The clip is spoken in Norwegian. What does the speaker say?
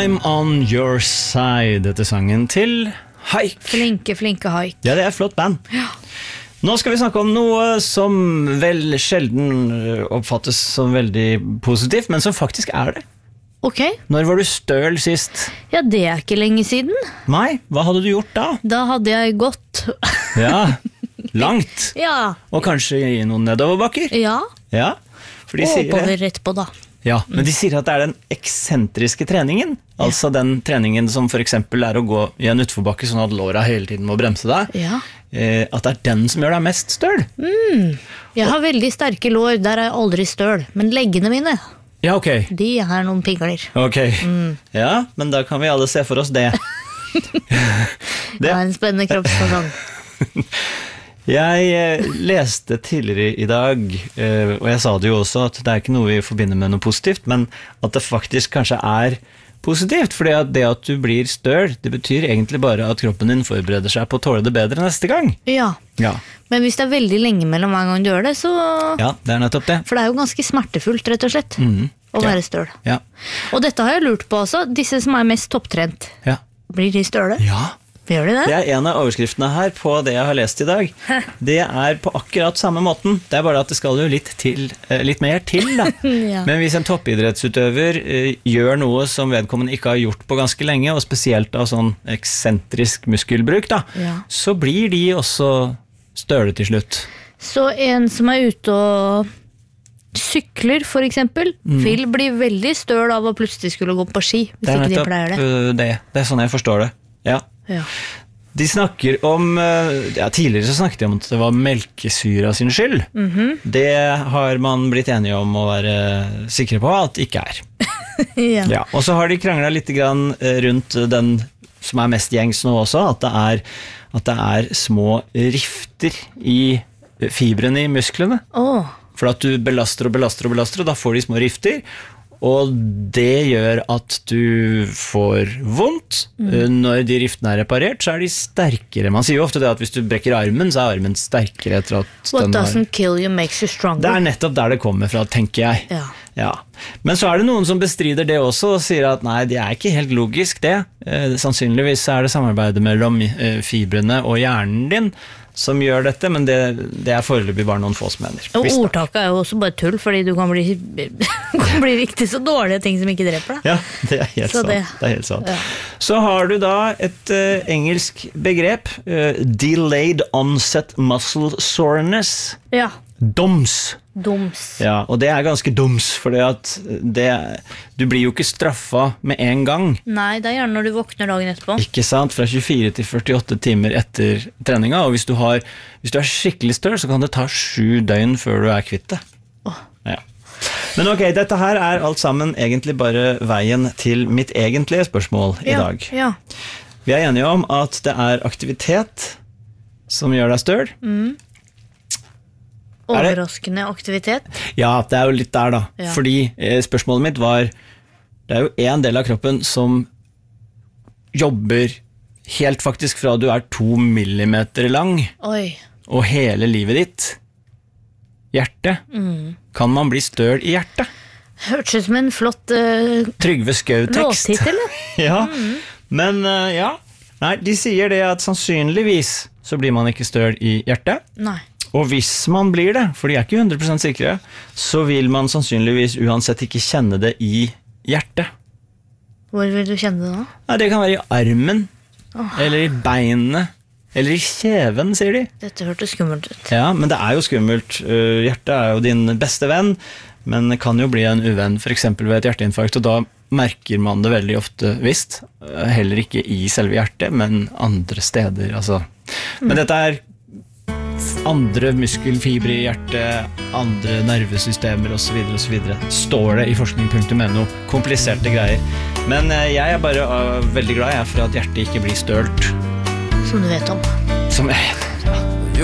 I'm on your side, dette sangen til Haik. Flinke Haik. Ja, det er et flott band. Ja. Nå skal vi snakke om noe som vel sjelden oppfattes som veldig positivt, men som faktisk er det. Ok. Når var du støl sist? Ja, det er ikke lenge siden. Nei, hva hadde du gjort da? Da hadde jeg gått. Ja, langt. Ja. Og kanskje i noen nedoverbakker? Ja. Ja, for de Og sier oppover det. rett på da. Ja, men de sier at det er den eksentriske treningen, altså den treningen som for eksempel er å gå i en utforbakke sånn at låra hele tiden må bremse deg, Ja. At det er den som gjør deg mest støl. Jeg har veldig sterke lår, der er jeg aldri støl. Men leggene mine, Ja, ok. de er noen pingler. Ok, ja, men da kan vi alle se for oss det. Det er en spennende kroppsfasong. Jeg leste tidligere i dag, og jeg sa det jo også, at det er ikke noe vi forbinder med noe positivt, men at det faktisk kanskje er positivt, fordi at det at du blir støl, det betyr egentlig bare at kroppen din forbereder seg på å tåle det bedre neste gang. Ja. Ja, Men hvis det er veldig lenge mellom hver gang du gjør det, så... ja det er nettopp det. For det er jo ganske smertefullt, rett og slett, å være støl. Ja, Og dette har jeg lurt på også, disse som er mest topptrent, ja. blir de støle? Ja. Gjør de det? Det er en av overskriftene her på det jeg har lest i dag. Det er på akkurat samme måten. Det er bare at det skal jo litt mer til da. Ja. Men hvis en toppidrettsutøver gjør noe som vedkommende ikke har gjort på ganske lenge, og spesielt av sånn eksentrisk muskelbruk da, Ja. så blir de også støle til slutt. Så en som er ute og sykler, for eksempel, vil bli veldig støl av å plutselig skulle gå på ski, hvis Det er ikke de nettopp pleier det. det er sånn jeg forstår det. Ja. Ja. De snakker om, tidligere så snakket de om at det var melkesyra sin skyld. Det har man blitt enige om å være sikre på at det ikke er. Ja. Ja, og så har de kranglet litt grann rundt den som er mest gjengs nå også, at det er små rifter i fibrene i musklene. Åh, For at du belaster, og da får de små rifter, og det gjør at du får vondt. Når de riftene er reparert, så er de sterkere. Man sier jo ofte det at hvis du brekker armen, så er armen sterkere etter at what den har... doesn't kill you makes you stronger. Det er nettopp der det kommer fra, tenker jeg. Ja. Ja. Men så er det noen som bestrider det også, og sier at nei, det er ikke helt logisk det. Sannsynligvis er det samarbeidet mellom fibrene og hjernen din som gjør dette, men det er foreløpig bare noen få som mener. Og Visst da. ordtaket er jo også bare tull, fordi du kan bli riktig så dårlige ting som ikke dreper deg. Ja, det er helt Så sant. det- Det er helt sant. Ja. Så har du da et engelsk begrep, delayed onset muscle soreness, Ja, DOMS. doms. Ja, og det er ganske doms, for du blir jo ikke straffa med en gang. Nei, det er gjerne når du våkner dagen etterpå. Ikke sant? Fra 24 til 48 timer etter treninga, og hvis du er skikkelig støl, så kan det ta 7 døgn før du er kvitt det. Ja. Men ok, dette her er alt sammen egentlig bare veien til mitt egentlige spørsmål i dag. Ja. Vi er enige om at det er aktivitet som gjør deg støl. Overraskende aktivitet. Ja, det er jo litt der da. Ja. Fordi spørsmålet mitt var, det er jo en del av kroppen som jobber helt faktisk fra du er 2 millimeter lang, Oi. og hele livet ditt. Hjertet. Kan man bli støl i hjertet? Hørtes ut som en flott Trygve Skau-tekst. låttittel. Ja, men ja. Nei, de sier det at sannsynligvis så blir man ikke støl i hjertet. Nei. Og hvis man blir det, for de er ikke 100% sikre, så vil man sannsynligvis uansett ikke kjenne det i hjertet. Hvor vil du kjenne det da? Nei, det kan være i armen, eller i beinene, eller i kjeven, sier de. Dette hørtes skummelt ut. Ja, men det er jo skummelt. Hjertet er jo din beste venn, men det kan jo bli en uvenn, for eksempel ved et hjerteinfarkt, og da merker man det veldig ofte visst. Heller ikke i selve hjertet, men andre steder, altså. Men dette er andre muskelfibre i hjertet, andre nervesystemer og så videre, står det i forskning.no, kompliserte greier. Men jeg er bare veldig glad for at hjertet ikke blir stølt. Som du vet om. Som jeg